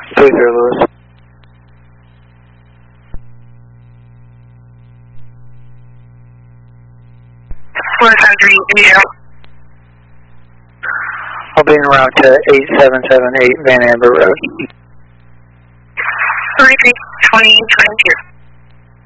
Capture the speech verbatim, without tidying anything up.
three zero Lewis. four five three zero. I'll be en route to eight seven seven eight Van Amber Road. three three twenty twenty two.